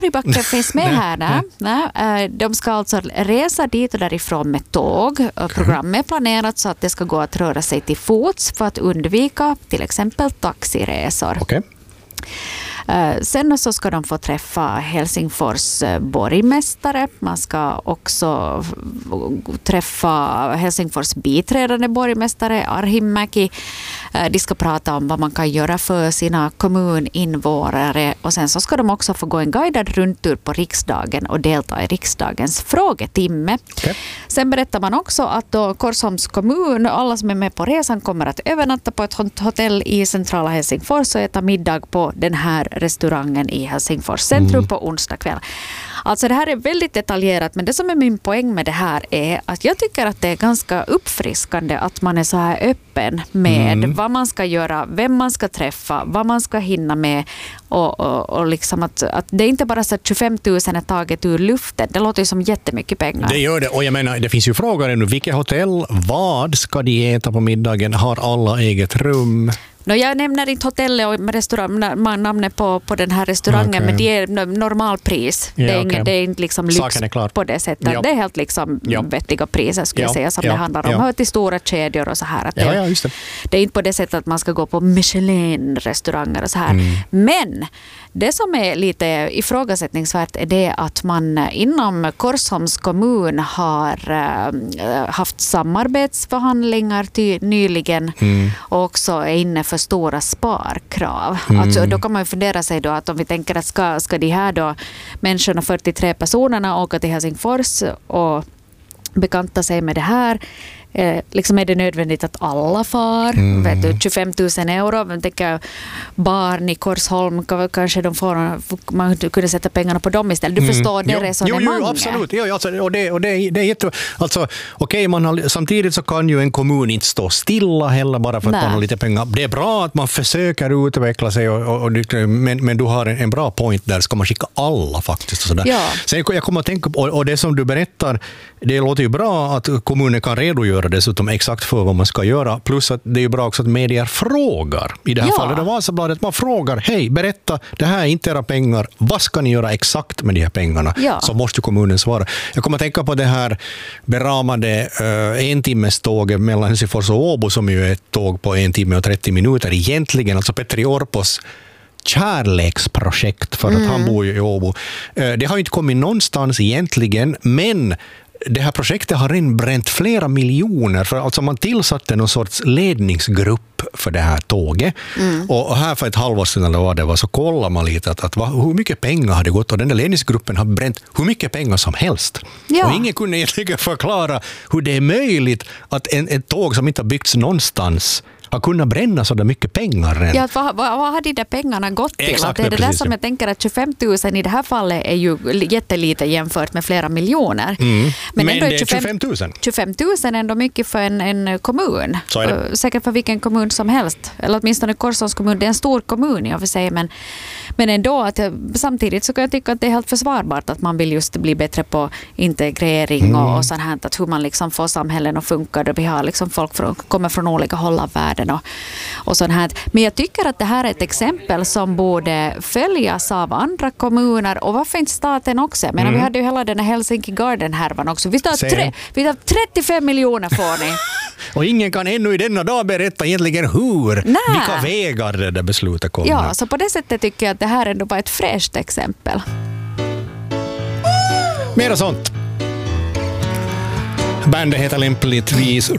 Backen finns med här. Nej. De ska alltså resa dit och därifrån med tåg. Programmet är planerat så att det ska gå att röra sig till fots för att undvika till exempel taxiresor. Okej. Sen så ska de få träffa Helsingfors borgmästare. Man ska också träffa Helsingfors biträdande borgmästare Arhimäki. De ska prata om vad man kan göra för sina kommuninvånare. Och sen så ska de också få gå en guidad rundtur på riksdagen och delta i riksdagens frågetimme. Okay. Sen berättar man också att då Korsholms kommun, alla som är med på resan, kommer att övernatta på ett hotell i centrala Helsingfors och äta middag på den här restaurangen i Helsingfors centrum på onsdag kväll. Alltså det här är väldigt detaljerat, men det som är min poäng med det här är att jag tycker att det är ganska uppfriskande att man är så här öppen med vad man ska göra, vem man ska träffa, vad man ska hinna med och liksom att det är inte bara så att 25 000 är taget ur luften. Det låter ju som jättemycket pengar. Det gör det, och jag menar, det finns ju frågor ännu. Vilket hotell, vad ska de äta på middagen? Har alla eget rum? Jag nämner inte hotellet och namnet på den här restaurangen, men det är normalpris. Ja, det är inte liksom lyx på det sättet. Ja. Det är helt liksom vettiga priser skulle jag säga som det handlar om. Hör till stora kedjor och så här. Att just det. Det är inte på det sättet att man ska gå på Michelin-restauranger och så här. Men det som är lite ifrågasättningsvärt är det att man inom Korsholms kommun har haft samarbetsförhandlingar nyligen och också är inne för stora sparkrav. Alltså, då kan man fundera sig då att om vi tänker att ska de här då människorna, 43 personerna, åka till Helsingfors och bekanta sig med det här. Liksom är det nödvändigt att alla far? Vet du, 25 000 euro. Men tänker barn i Korsholm, kanske de får, man kunde sätta pengarna på dem istället. Du förstår det resonemanget? Jo, absolut. Jo, alltså, och det är jätte... Alltså, okej, samtidigt så kan ju en kommun inte stå stilla heller bara för att man har lite pengar. Det är bra att man försöker utveckla sig, men du har en bra point där. Ska man skicka alla faktiskt? Och sådär. Ja. Sen jag kommer att tänka på, och det som du berättar, det låter ju bra att kommunen kan redogöra dessutom exakt för vad man ska göra. Plus att det är ju bra också att medier frågar. I det här fallet det var så bra att man frågar, hej, berätta, det här är inte era pengar. Vad ska ni göra exakt med de här pengarna? Så måste kommunen svara. Jag kommer att tänka på det här beramade entimmeståget mellan Helsingfors och Åbo, som ju är ett tåg på 1 timme och 30 minuter. Egentligen, alltså Petri Orpos kärleksprojekt, för att han bor ju i Åbo. Det har ju inte kommit någonstans egentligen, men det här projektet har redan bränt flera miljoner, för alltså man tillsatte någon sorts ledningsgrupp för det här tåget. Och här för ett halvår sedan eller vad det var, så kollar man lite att hur mycket pengar har det gått, och den där ledningsgruppen har bränt hur mycket pengar som helst. Och ingen kunde egentligen förklara hur det är möjligt att ett tåg som inte har byggts någonstans har kunnat bränna så där mycket pengar redan. Ja, vad har de där pengarna gått till? Exakt, det är det där som jag tänker att 25 000 i det här fallet är ju jättelite jämfört med flera miljoner. Men ändå det är 25 000. 25 000 är ändå mycket för en kommun. Så är det. Säkert för vilken kommun som helst. Eller åtminstone Korsholms kommun. Det är en stor kommun i och för sig. Men ändå, att samtidigt så kan jag tycka att det är helt försvarbart att man vill just bli bättre på integrering och sånt här. Att hur man liksom får samhällen att funka. Då vi har liksom folk kommer från olika håll av världen och sånt här. Men jag tycker att det här är ett exempel som borde följas av andra kommuner, och varför inte staten också? Jag menar, vi hade ju hela den här Helsinki Garden-härvan också. Vi tar 35 miljoner får ni. Och ingen kan ännu i denna dag berätta egentligen vilka vägar det där beslutet kommer. Ja, så på det sättet tycker jag att det här ändå var ett fräscht exempel. Mera sånt. Bandet heter lämpligtvis